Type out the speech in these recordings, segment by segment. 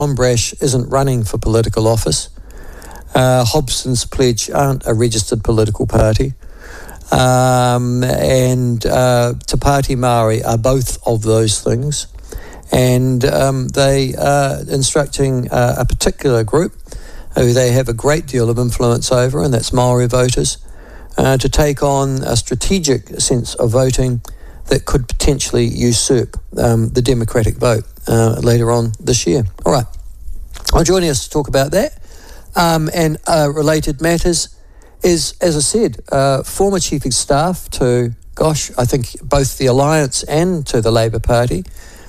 Brash isn't running for political office. Hobson's Pledge aren't a registered political party. And Te Pāti Māori are both of those things. And they are instructing a particular group who they have a great deal of influence over, and that's Māori voters, to take on a strategic sense of voting that could potentially usurp the Democratic vote later on this year. All right. Well, joining us to talk about that and related matters is, as I said, former Chief of Staff to, I think both the Alliance and to the Labour Party.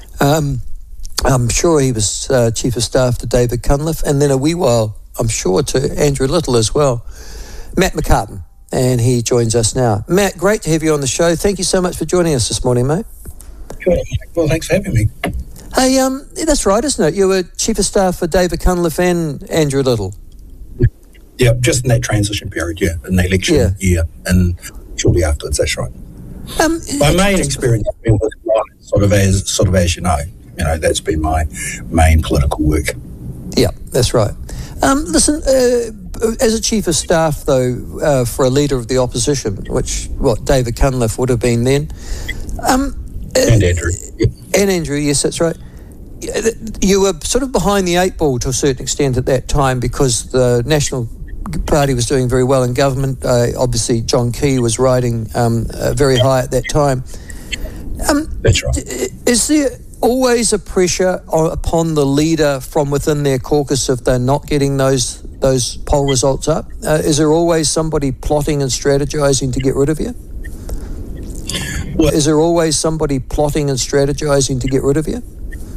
I'm sure he was Chief of Staff to David Cunliffe, and then a wee while, I'm sure, to Andrew Little as well. Matt McCartan, and he joins us now. Matt, great to have you on the show. Thank you so much for joining us this morning, mate. Sure. Well, thanks for having me. Hey, that's right, isn't it? You were Chief of Staff for David Cunliffe and Andrew Little. Yeah, just in that transition period, in the election year, and shortly afterwards. That's right. My main experience has been with Alliance, sort of as you know, that's been my main political work. Yeah, that's right. Listen, as a Chief of Staff, though, for a Leader of the Opposition, which David Cunliffe would have been then, and Andrew. Yep. And Andrew, yes, that's right. You were sort of behind the eight ball to a certain extent at that time because the National Party was doing very well in government. Obviously, John Key was riding very high at that time. That's right. Is there always a pressure upon the leader from within their caucus if they're not getting those poll results up? Is there always somebody plotting and strategizing to get rid of you? Is there always somebody plotting and strategizing to get rid of you?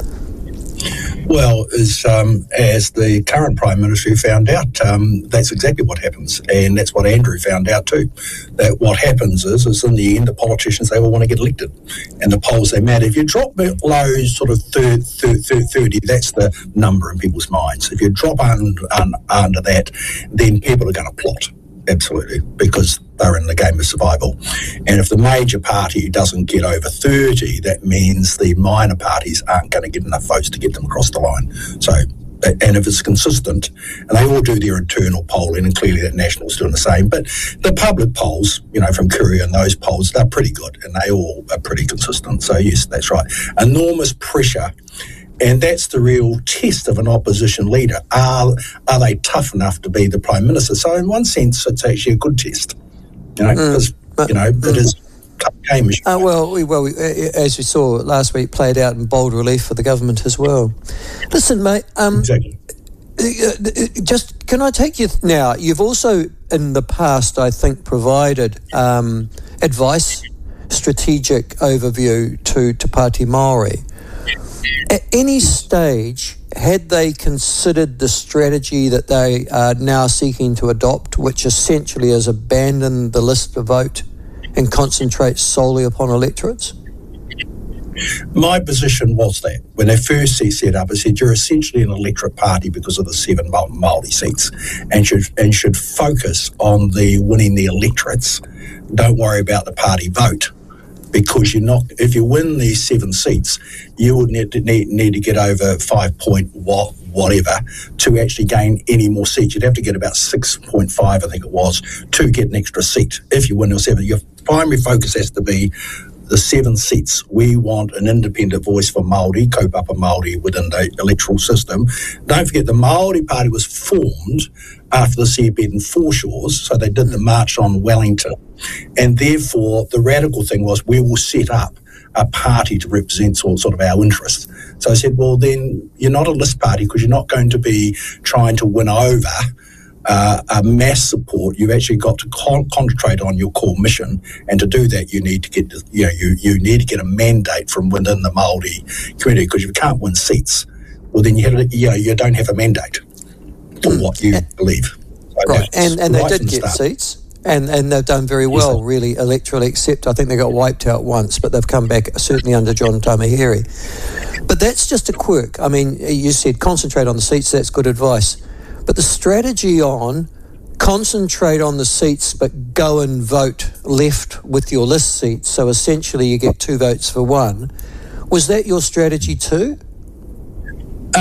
Well, as the current Prime Minister found out, that's exactly what happens. And that's what Andrew found out too. That what happens is in the end, the politicians, they all want to get elected. And the polls, they matter. If you drop below sort of 30, that's the number in people's minds. If you drop under that, then people are going to plot. Absolutely, because they're in the game of survival. And if the major party doesn't get over 30, that means the minor parties aren't going to get enough votes to get them across the line. So, and if it's consistent, and they all do their internal polling, and clearly that National's doing the same, but the public polls, from Courier and those polls, they're pretty good, and they all are pretty consistent. So yes, that's right. Enormous pressure. And that's the real test of an opposition leader. Are they tough enough to be the Prime Minister? So in one sense, it's actually a good test, because, it is a tough game. Well, as we saw last week, played out in bold relief for the government as well. Listen, mate. Exactly. Just, can I take you now? You've also, in the past, I think, provided advice, strategic overview to Te Pāti Māori. At any stage, had they considered the strategy that they are now seeking to adopt, which essentially is abandon the list to vote and concentrate solely upon electorates? My position was that when they first set up, I said you're essentially an electorate party because of the 7 Māori seats, and should focus on the winning the electorates. Don't worry about the party vote. Because if you win these 7 seats, you would need to get over 5 point whatever to actually gain any more seats. You'd have to get about 6.5, I think it was, to get an extra seat. If you win your 7, your primary focus has to be the 7 seats. We want an independent voice for Māori, kaupapa Māori within the electoral system. Don't forget, the Māori Party was formed after the seabed and foreshores, so they did the march on Wellington. And therefore, the radical thing was we will set up a party to represent sort of our interests. So I said, well, then you're not a list party because you're not going to be trying to win over a mass support. You've actually got to concentrate on your core mission, and to do that, you need to get you need to get a mandate from within the Māori community. Because if you can't win seats, well, then you don't have a mandate for what you believe. So right, and they did get seats. And they've done very well, really, electorally, except I think they got wiped out once, but they've come back, certainly under John Tamihere. But that's just a quirk. I mean, you said concentrate on the seats, that's good advice. But the strategy on concentrate on the seats but go and vote left with your list seats, so essentially you get 2 votes for 1, was that your strategy too?